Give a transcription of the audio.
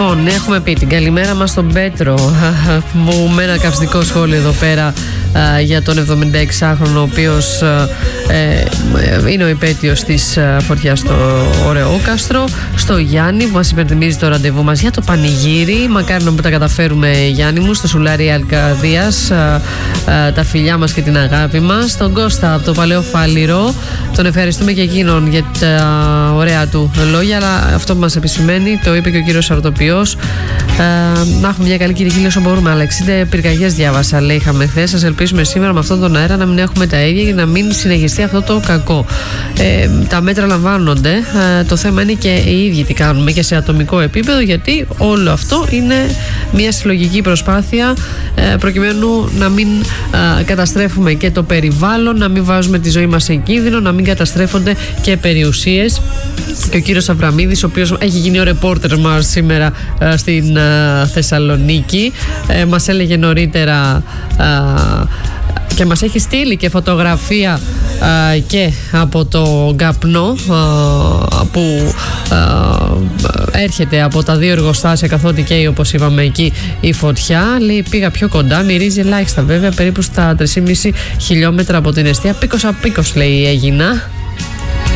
Λοιπόν, έχουμε πει την καλημέρα μας στον Πέτρο μου με ένα καυστικό σχόλιο εδώ πέρα για τον 76χρονο, ο οποίος είναι ο υπέτειος της φωτιάς στο Ωραιόκαστρο. Στο Γιάννη που μας υπενθυμίζει το ραντεβού μας για το πανηγύρι. Μακάρι να τα καταφέρουμε, Γιάννη μου, στο Σουλάρι Αλκαδίας. Τα φιλιά μας και την αγάπη μας. Τον Κώστα από το Παλαιό Φάληρο, τον ευχαριστούμε και εκείνον για τα ωραία του λόγια, αλλά αυτό που μας επισημαίνει, το είπε και ο κύριος Αρτοπιός, να έχουμε μια καλή Κυριακή όσο μπορούμε. Αλλά 60 πυρκαγιές διάβασα, λέει, είχαμε χθες. Σας ελπίσουμε σήμερα με αυτόν τον αέρα να μην έχουμε τα ίδια και να μην συνεχιστεί αυτό το κακό. Τα μέτρα λαμβάνονται. Το θέμα είναι και οι ίδιοι τι κάνουμε και σε ατομικό επίπεδο, γιατί όλο αυτό είναι μια συλλογική προσπάθεια προκειμένου να μην καταστρέφουμε και το περιβάλλον, να μην βάζουμε τη ζωή μας σε κίνδυνο, να μην καταστρέφονται και περιουσίες. Και ο κύριος Αβραμίδης, ο οποίος έχει γίνει ο ρεπόρτερ μας σήμερα στην Θεσσαλονίκη, μας έλεγε νωρίτερα και μας έχει στείλει και φωτογραφία και από το καπνό που έρχεται από τα δύο εργοστάσια, καθότι καίει, όπως είπαμε, εκεί η φωτιά. Λέει, πήγα πιο κοντά, μυρίζει ελάχιστα βέβαια, περίπου στα 3,5 χιλιόμετρα από την εστία. Πίκος απίκος, λέει, έγινα.